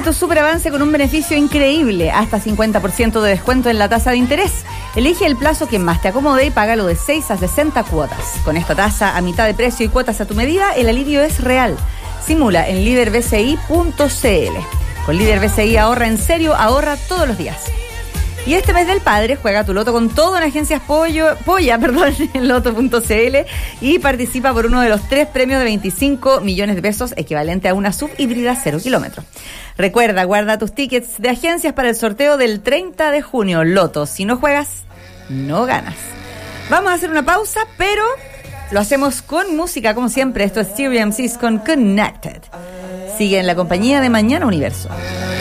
tu superavance con un beneficio increíble, hasta 50% de descuento en la tasa de interés. Elige el plazo que más te acomode y págalo de 6 a 60 cuotas. Con esta tasa a mitad de precio y cuotas a tu medida, el alivio es real. Simula en liderbci.cl. Con Líder BCI ahorra en serio, ahorra todos los días. Y este mes del padre juega tu loto con todo en agencias Polla, en loto.cl y participa por uno de los 3 premios de 25 millones de pesos, equivalente a una sub híbrida 0 kilómetros. Recuerda, guarda tus tickets de agencias para el sorteo del 30 de junio. Loto, si no juegas, no ganas. Vamos a hacer una pausa, pero lo hacemos con música, como siempre. Esto es Stereo MCs con Connected. Sigue en la compañía de Mañana Universo.